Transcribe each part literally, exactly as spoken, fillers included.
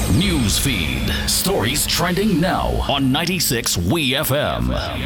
News feed. Stories trending now on ninety-six W E F M.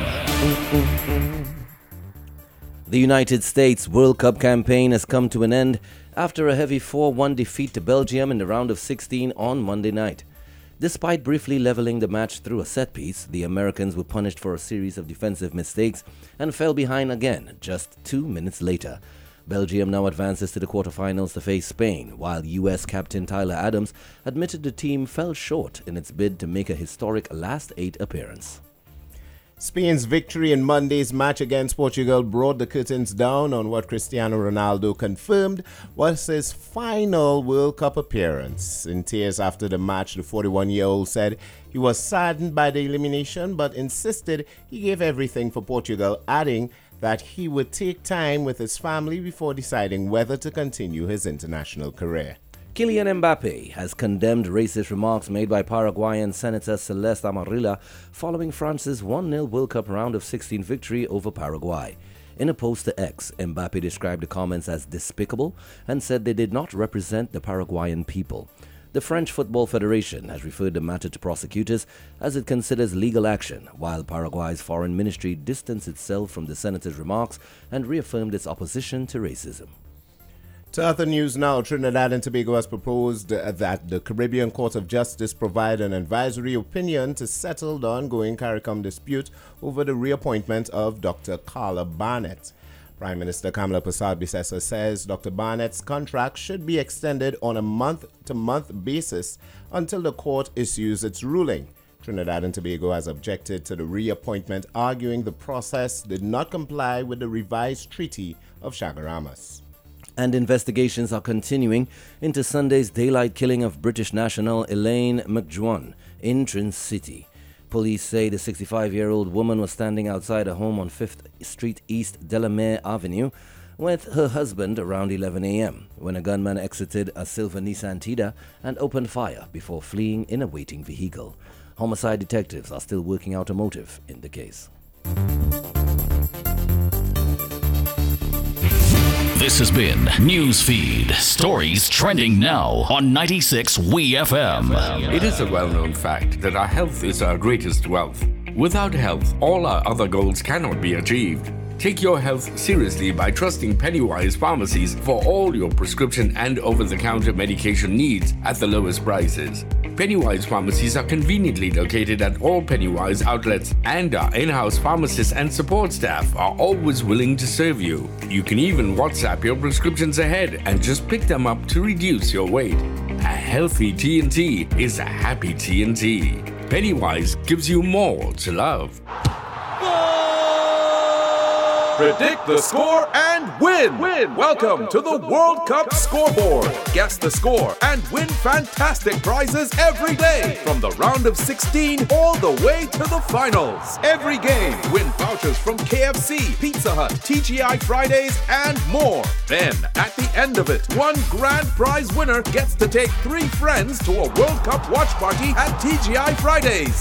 The United States World Cup campaign has come to an end after a heavy four one defeat to Belgium in the round of sixteen on Monday night. Despite briefly leveling the match through a set piece, the Americans were punished for a series of defensive mistakes and fell behind again just two minutes later. Belgium now advances to the quarterfinals to face Spain, while U S captain Tyler Adams admitted the team fell short in its bid to make a historic last eight appearance. Spain's victory in Monday's match against Portugal brought the curtains down on what Cristiano Ronaldo confirmed was his final World Cup appearance. In tears after the match, the forty-one-year-old said he was saddened by the elimination but insisted he gave everything for Portugal, adding that he would take time with his family before deciding whether to continue his international career. Kylian Mbappe has condemned racist remarks made by Paraguayan Senator Celeste Amarilla following France's one nil World Cup round of sixteen victory over Paraguay. In a post to X, Mbappe described the comments as despicable and said they did not represent the Paraguayan people. The French Football Federation has referred the matter to prosecutors as it considers legal action, while Paraguay's foreign ministry distanced itself from the senator's remarks and reaffirmed its opposition to racism. To other news now, Trinidad and Tobago has proposed that the Caribbean Court of Justice provide an advisory opinion to settle the ongoing CARICOM dispute over the reappointment of Doctor Carla Barnett. Prime Minister Kamala Persad-Bissessar says Doctor Barnett's contract should be extended on a month-to-month basis until the court issues its ruling. Trinidad and Tobago has objected to the reappointment, arguing the process did not comply with the revised Treaty of Chaguaramas. And investigations are continuing into Sunday's daylight killing of British national Elaine McJuan in Trin City. Police say the sixty-five-year-old woman was standing outside a home on fifth Street East Delamere Avenue with her husband around eleven a.m. when a gunman exited a silver Nissan Tida and opened fire before fleeing in a waiting vehicle. Homicide detectives are still working out a motive in the case. This has been Newsfeed. Stories trending now on ninety-six W E F M. It is a well-known fact that our health is our greatest wealth. Without health, all our other goals cannot be achieved. Take your health seriously by trusting Pennywise Pharmacies for all your prescription and over-the-counter medication needs at the lowest prices. Pennywise Pharmacies are conveniently located at all Pennywise outlets, and our in-house pharmacists and support staff are always willing to serve you. You can even WhatsApp your prescriptions ahead and just pick them up to reduce your weight. A healthy T N T is a happy T N T. Pennywise gives you more to love. Predict the score and win. Win. Welcome to the World Cup Scoreboard. Guess the score and win fantastic prizes every day, from the round of sixteen all the way to the finals. Every game, win vouchers from K F C, Pizza Hut, T G I Fridays, and more. Then, at the end of it, one grand prize winner gets to take three friends to a World Cup watch party at T G I Fridays.